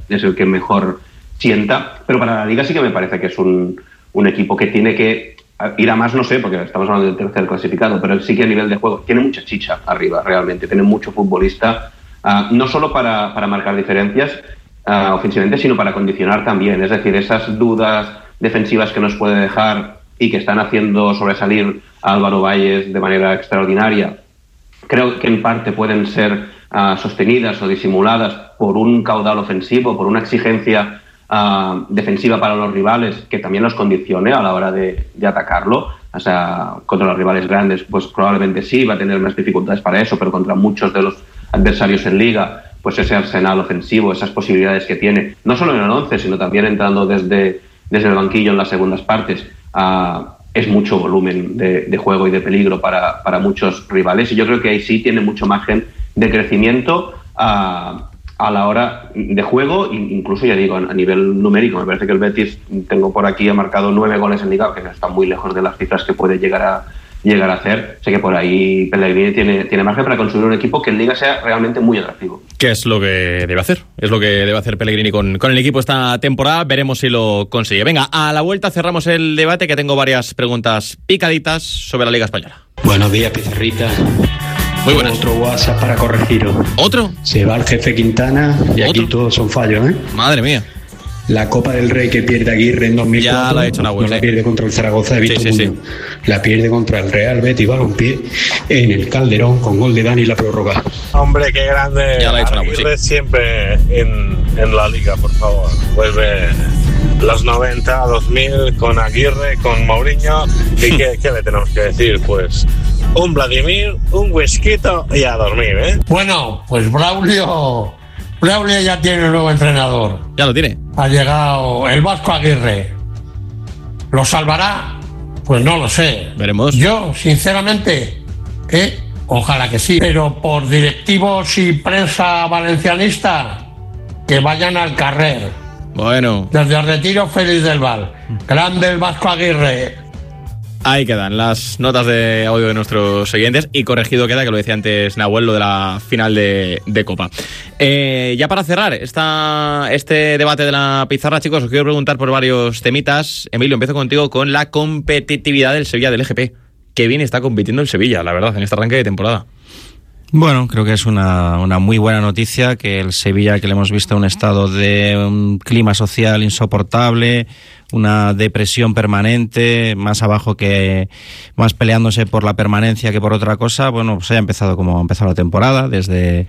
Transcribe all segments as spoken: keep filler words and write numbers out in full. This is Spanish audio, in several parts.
es el que mejor sienta, pero para la Liga sí que me parece que es un, un equipo que tiene que ir a más, no sé, porque estamos hablando del tercer clasificado, pero sí que a nivel de juego tiene mucha chicha arriba, realmente, tiene mucho futbolista, uh, no solo para, para marcar diferencias uh, ofensivamente, sino para condicionar también, es decir, esas dudas defensivas que nos puede dejar y que están haciendo sobresalir a Álvaro Valles de manera extraordinaria, creo que en parte pueden ser uh, sostenidas o disimuladas por un caudal ofensivo, por una exigencia Uh, defensiva para los rivales que también los condicione a la hora de, de atacarlo. O sea, contra los rivales grandes pues probablemente sí va a tener más dificultades para eso, pero contra muchos de los adversarios en Liga, pues ese arsenal ofensivo, esas posibilidades que tiene, no solo en el once, sino también entrando desde, desde el banquillo en las segundas partes, uh, es mucho volumen de, de juego y de peligro para, para muchos rivales, y yo creo que ahí sí tiene mucho margen de crecimiento uh, a la hora de juego, incluso ya digo, a nivel numérico. Me parece que el Betis, tengo por aquí, ha marcado nueve goles en Liga, que está muy lejos de las cifras que puede llegar a llegar a hacer. Sé que por ahí Pellegrini tiene, tiene margen para construir un equipo que en Liga sea realmente muy atractivo. ¿Qué es lo que debe hacer? Es lo que debe hacer Pellegrini con, con el equipo esta temporada. Veremos si lo consigue. Venga, a la vuelta cerramos el debate, que tengo varias preguntas picaditas sobre la Liga Española. Buenos días, Pizarrita. Muy buenas. Otro WhatsApp para corregiros. ¿Otro? Se va el jefe Quintana y ¿Otro? Aquí todos son fallos, ¿eh? Madre mía. La Copa del Rey que pierde Aguirre en dos mil cuatro, ya la, he hecho no web, la sí. pierde contra el Zaragoza de Víctor sí, sí, Muñoz. Sí. La pierde contra el Real Betis Balompié en el Calderón con gol de Dani la prórroga. Hombre, qué grande. Ya la he hecho Aguirre web, sí. siempre en, en la Liga, por favor. Vuelve los noventa, dos mil con Aguirre, con Mourinho. ¿Y qué, qué le tenemos que decir? Pues un Vladimir, un whisky y a dormir, ¿eh? Bueno, pues Braulio... Braulio ya tiene un nuevo entrenador. Ya lo tiene. Ha llegado el Vasco Aguirre. ¿Lo salvará? Pues no lo sé. Veremos. Yo, sinceramente, ¿eh? Ojalá que sí. Pero por directivos y prensa valencianista, que vayan al carrer. Bueno. Desde el retiro, Félix del Val. Grande el Vasco Aguirre. Ahí quedan las notas de audio de nuestros oyentes, y corregido queda, que lo decía antes Nahuel, lo de la final de, de Copa. Eh, ya para cerrar esta, este debate de la pizarra, chicos, os quiero preguntar por varios temitas. Emilio, empiezo contigo con la competitividad del Sevilla del E G P. Qué bien está compitiendo el Sevilla, la verdad, en este arranque de temporada. Bueno, creo que es una, una muy buena noticia que el Sevilla, que le hemos visto un estado de un clima social insoportable, una depresión permanente, más abajo que más peleándose por la permanencia que por otra cosa, bueno, pues haya empezado como ha empezado la temporada, desde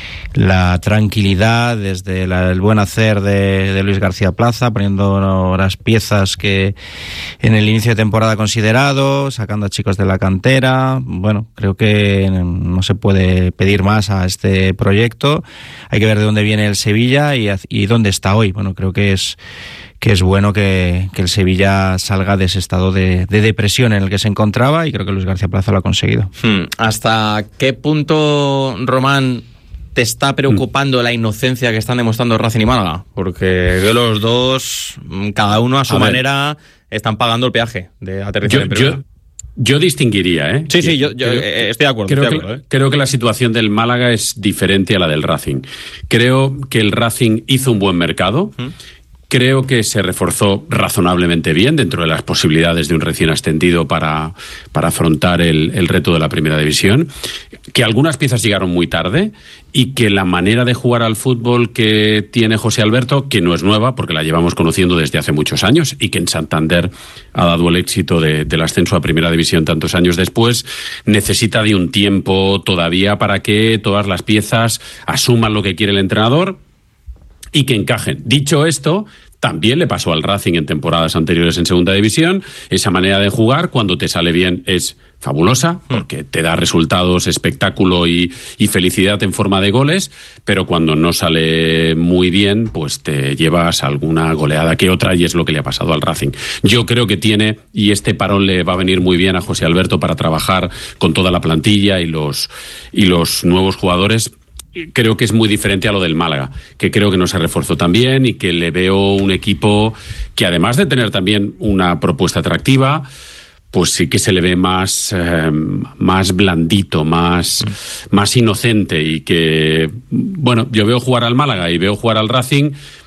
la tranquilidad, desde la, el buen hacer de, de Luis García Plaza, poniendo las piezas que en el inicio de temporada ha considerado, sacando a chicos de la cantera. Bueno, creo que no se puede pedir más a este proyecto. Hay que ver de dónde viene el Sevilla y, y dónde está hoy. Bueno, creo que es que es bueno que, que el Sevilla salga de ese estado de, de depresión en el que se encontraba, y creo que Luis García Plaza lo ha conseguido. Hmm. ¿Hasta qué punto, Román, te está preocupando la inocencia que están demostrando Racing y Málaga? Porque los dos, cada uno a su a manera, ver. están pagando el peaje de aterrizar yo, en primera. Yo, yo distinguiría, ¿eh? Sí, sí, yo, yo creo, estoy de acuerdo. Creo, estoy de que, acuerdo ¿eh? creo que la situación del Málaga es diferente a la del Racing. Creo que el Racing hizo un buen mercado. ¿Mm? Creo que se reforzó razonablemente bien dentro de las posibilidades de un recién ascendido para, para afrontar el, el reto de la primera división, que algunas piezas llegaron muy tarde y que la manera de jugar al fútbol que tiene José Alberto, que no es nueva porque la llevamos conociendo desde hace muchos años y que en Santander ha dado el éxito de, del ascenso a primera división tantos años después, necesita de un tiempo todavía para que todas las piezas asuman lo que quiere el entrenador y que encajen. Dicho esto, también le pasó al Racing en temporadas anteriores en segunda división. Esa manera de jugar, cuando te sale bien, es fabulosa, porque te da resultados, espectáculo y, y felicidad en forma de goles, pero cuando no sale muy bien, pues te llevas alguna goleada que otra, y es lo que le ha pasado al Racing. Yo creo que tiene, y este parón le va a venir muy bien a José Alberto para trabajar con toda la plantilla y los, y los nuevos jugadores. Creo que es muy diferente a lo del Málaga, que creo que no se reforzó tan bien y que le veo un equipo que, además de tener también una propuesta atractiva, pues sí que se le ve más, eh, más blandito, más, mm. más inocente, y que, bueno, yo veo jugar al Málaga y veo jugar al Racing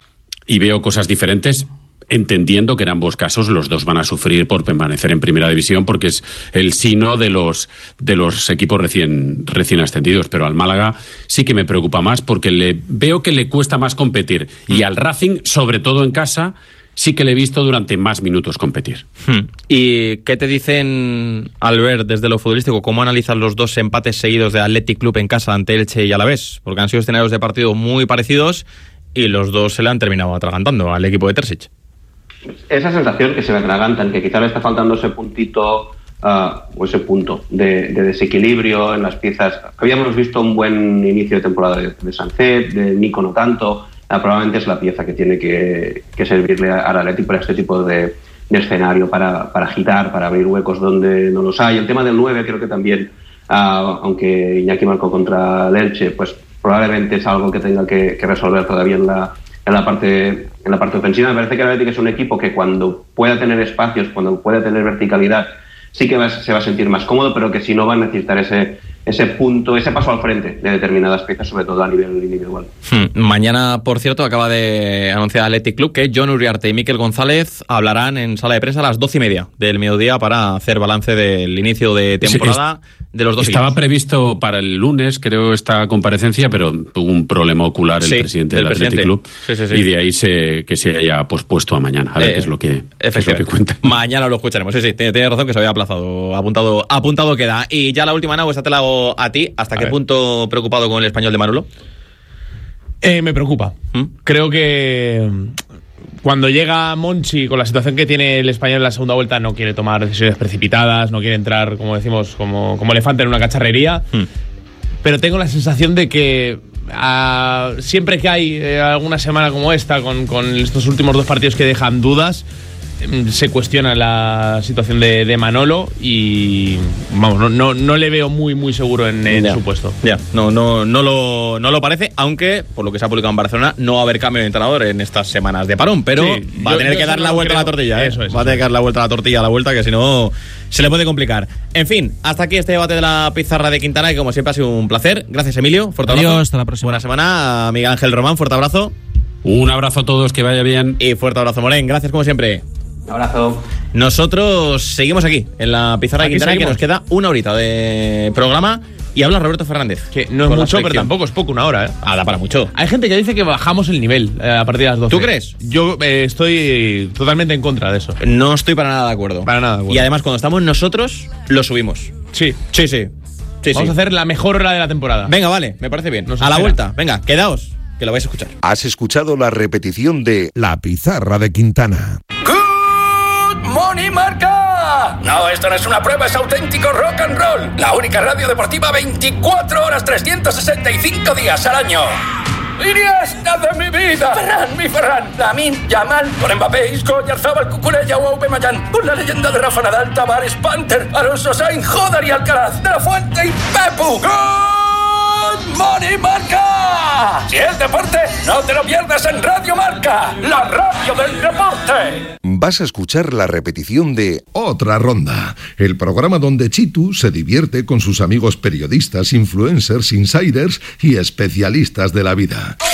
y veo cosas diferentes, entendiendo que en ambos casos los dos van a sufrir por permanecer en primera división, porque es el sino de los de los equipos recién recién ascendidos. Pero al Málaga sí que me preocupa más, porque le veo que le cuesta más competir, y al Racing, sobre todo en casa, sí que le he visto durante más minutos competir. Hmm. ¿Y qué te dicen, Albert, desde lo futbolístico? ¿Cómo analizan los dos empates seguidos de Athletic Club en casa ante Elche y Alavés? Porque han sido escenarios de partido muy parecidos y los dos se le han terminado atragantando al equipo de Terzic. Esa sensación que se me atragantan, que quizá le está faltando ese puntito uh, o ese punto de, de desequilibrio en las piezas. Habíamos visto un buen inicio de temporada de, de Sancet, de Nico no tanto. Uh, probablemente es la pieza que tiene que, que servirle al Athletic para este tipo de, de escenario, para, para agitar, para abrir huecos donde no los hay. El tema del nueve creo que también, uh, aunque Iñaki marcó contra el Elche, pues probablemente es algo que tenga que, que resolver todavía en la en la parte en la parte ofensiva. Me parece que el Athletic es un equipo que cuando pueda tener espacios, cuando pueda tener verticalidad, sí que va, se va a sentir más cómodo, pero que si no va a necesitar ese ese punto, ese paso al frente de determinadas piezas, sobre todo a nivel individual. Hmm. Mañana, por cierto, acaba de anunciar Athletic Club que Jon Uriarte y Mikel González hablarán en sala de prensa a las doce y media del mediodía para hacer balance del inicio de temporada sí, de los dos Estaba equipos. Previsto para el lunes, creo, esta comparecencia, pero tuvo un problema ocular el sí, presidente del presidente. Athletic Club, sí, sí, sí. y de ahí se, que se haya pospuesto a mañana. A ver eh, qué es lo que, qué es lo que cuenta. Mañana lo escucharemos. Sí, sí, tiene, tiene razón que se había aplazado. Apuntado, apuntado queda. Y ya la última, Nau, esta te la hago a ti. ¿Hasta a qué ver. punto preocupado con el Español de Manolo? Eh, me preocupa. ¿Mm? Creo que cuando llega Monchi, con la situación que tiene el Español en la segunda vuelta, no quiere tomar decisiones precipitadas, no quiere entrar, como decimos, como, como elefante en una cacharrería. ¿Mm? Pero tengo la sensación de que uh, siempre que hay eh, alguna semana como esta, con, con estos últimos dos partidos que dejan dudas, se cuestiona la situación de, de Manolo y vamos, no, no, no le veo muy muy seguro en, en su puesto. Ya, no, no, no lo, no lo parece, aunque por lo que se ha publicado en Barcelona no va a haber cambio de entrenador en estas semanas de parón, pero sí, va yo, a tener que dar la vuelta creo. a la tortilla, ¿eh? Eso es, va a tener que dar la vuelta a la tortilla a la vuelta, que si no se le puede complicar. En fin, hasta aquí este debate de la pizarra de Quintana, que como siempre ha sido un placer. Gracias, Emilio, fuerte abrazo. Adiós, hasta la próxima. Buena semana, Miguel Ángel Román, fuerte abrazo. Un abrazo a todos, que vaya bien. Y fuerte abrazo, Morén, gracias como siempre. Un abrazo. Nosotros seguimos aquí, en la pizarra aquí de Quintana, seguimos. que nos queda una horita de programa y habla Roberto Fernández. Que no es mucho, pero tampoco es poco, una hora, ¿eh? Ah, da para mucho. Hay gente que dice que bajamos el nivel eh, a partir de las doce. ¿Tú crees? Yo eh, estoy totalmente en contra de eso. No estoy para nada de acuerdo. Para nada de acuerdo. Y además, cuando estamos nosotros, lo subimos. Sí. Sí, sí. sí Vamos sí. a hacer la mejor hora de la temporada. Venga, vale, me parece bien. Nos a la espera. vuelta, venga, quedaos, que lo vais a escuchar. Has escuchado la repetición de La Pizarra de Quintana. ¡Money Marca! No, esto no es una prueba, es auténtico rock and roll. La única radio deportiva veinticuatro horas, trescientos sesenta y cinco días al año. ¡Iniesta de mi vida! ¡Ferran, mi Ferran! Lamine Yamal, por Mbappé, Isco, Oyarzabal, Cucurella o Aubameyang, por la leyenda de Rafa Nadal, Tavares, Panther, Alonso Sainz, Joder y Alcaraz, De La Fuente y Pepu. ¡Good Money Marca! Si es deporte, no te lo pierdas en Radio Marca, la radio del deporte. Vas a escuchar la repetición de Otra Ronda, el programa donde Chitu se divierte con sus amigos periodistas, influencers, insiders y especialistas de la vida.